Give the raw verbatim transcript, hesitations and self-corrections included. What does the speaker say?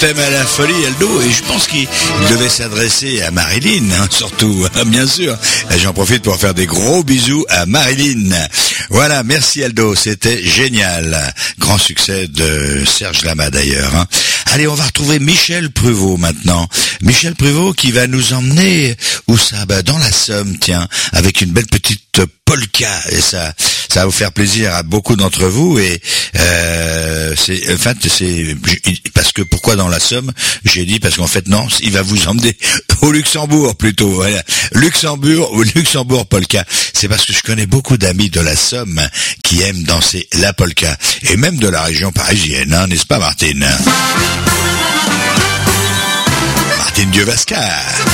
t'aime à la folie, Aldo, et je pense qu'il devait s'adresser à Marilyn, hein, surtout, hein, bien sûr. Et j'en profite pour faire des gros bisous à Marilyn. Voilà, merci Aldo, c'était génial. Grand succès de Serge Lama d'ailleurs. Hein. Allez, on va retrouver Michel Pruvot maintenant. Michel Pruvot qui va nous emmener, où ça? Bah, dans la Somme, tiens, avec une belle petite polka, et ça, ça va vous faire plaisir à beaucoup d'entre vous, et euh, c'est, en fait, c'est parce que pourquoi dans la Somme? J'ai dit parce qu'en fait non, il va vous emmener au Luxembourg plutôt. Voilà. Luxembourg ou Luxembourg polka. C'est parce que je connais beaucoup d'amis de la Somme qui aiment danser la polka, et même de la région parisienne, hein, n'est-ce pas, Martine? Martine Dieu-Vascar.